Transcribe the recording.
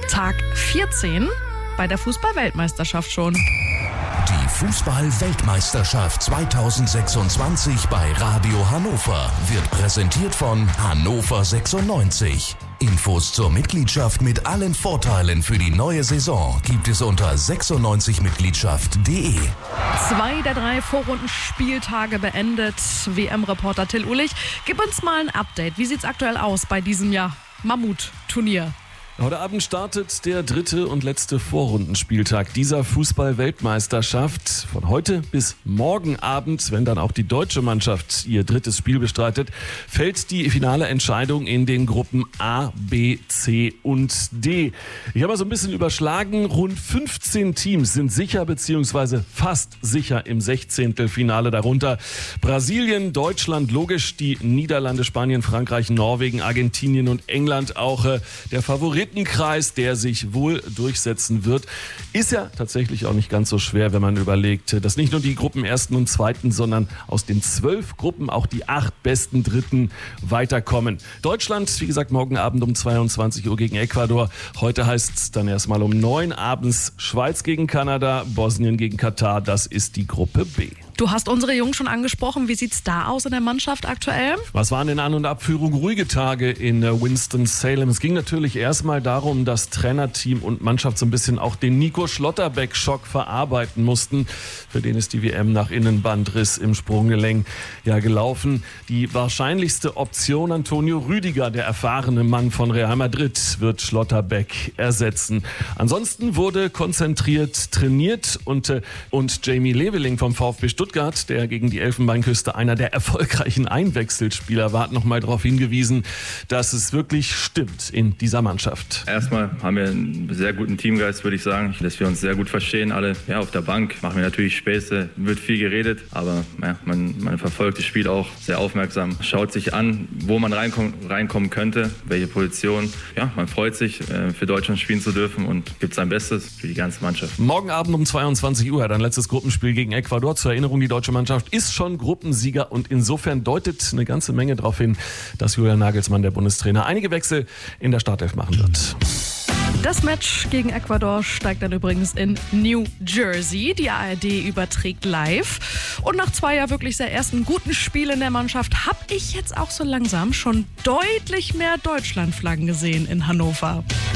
Tag 14 bei der Fußball-Weltmeisterschaft schon. Die Fußball-Weltmeisterschaft 2026 bei Radio Hannover wird präsentiert von Hannover 96. Infos zur Mitgliedschaft mit allen Vorteilen für die neue Saison gibt es unter 96mitgliedschaft.de. 2 der 3 Vorrundenspieltage beendet. WM-Reporter Till Uhlich, gib uns mal ein Update. Wie sieht's aktuell aus bei diesem Mammut-Turnier? Heute Abend startet der 3. und letzte Vorrundenspieltag dieser Fußball-Weltmeisterschaft. Von heute bis morgen Abend, wenn dann auch die deutsche Mannschaft ihr 3. Spiel bestreitet, fällt die finale Entscheidung in den Gruppen A, B, C und D. Ich habe mal so ein bisschen überschlagen. Rund 15 Teams sind sicher bzw. fast sicher im 16. Finale. Darunter Brasilien, Deutschland, logisch die Niederlande, Spanien, Frankreich, Norwegen, Argentinien und England. Auch der Favoritenkreis, der sich wohl durchsetzen wird, ist ja tatsächlich auch nicht ganz so schwer, wenn man überlegt, dass nicht nur die Gruppen 1. und 2., sondern aus den 12 Gruppen auch die 8 besten Dritten weiterkommen. Deutschland, wie gesagt, morgen Abend um 22 Uhr gegen Ecuador. Heute heißt es dann erstmal um 9 abends Schweiz gegen Kanada, Bosnien gegen Katar. Das ist die Gruppe B. Du hast unsere Jungs schon angesprochen. Wie sieht's da aus in der Mannschaft aktuell? Was waren in An- und Abführung ruhige Tage in Winston-Salem? Es ging natürlich erstmal darum, dass Trainerteam und Mannschaft so ein bisschen auch den Nico Schlotterbeck-Schock verarbeiten mussten. Für den ist die WM nach Innenbandriss im Sprunggelenk gelaufen. Die wahrscheinlichste Option, Antonio Rüdiger, der erfahrene Mann von Real Madrid, wird Schlotterbeck ersetzen. Ansonsten wurde konzentriert trainiert und Jamie Leveling vom VfB Stuttgart, der gegen die Elfenbeinküste einer der erfolgreichen Einwechselspieler war, hat nochmal darauf hingewiesen, dass es wirklich stimmt in dieser Mannschaft. Erstmal haben wir einen sehr guten Teamgeist, würde ich sagen, dass wir uns sehr gut verstehen. Alle auf der Bank machen wir natürlich Späße, wird viel geredet, aber man verfolgt das Spiel auch sehr aufmerksam, schaut sich an, wo man reinkommen könnte, welche Position. Ja, man freut sich, für Deutschland spielen zu dürfen und gibt sein Bestes für die ganze Mannschaft. Morgen Abend um 22 Uhr, dann letztes Gruppenspiel gegen Ecuador. Zur Erinnerung, die deutsche Mannschaft ist schon Gruppensieger und insofern deutet eine ganze Menge darauf hin, dass Julian Nagelsmann, der Bundestrainer, einige Wechsel in der Startelf machen wird. Das Match gegen Ecuador steigt dann übrigens in New Jersey. Die ARD überträgt live. Und nach 2 wirklich sehr ersten guten Spielen der Mannschaft habe ich jetzt auch so langsam schon deutlich mehr Deutschlandflaggen gesehen in Hannover.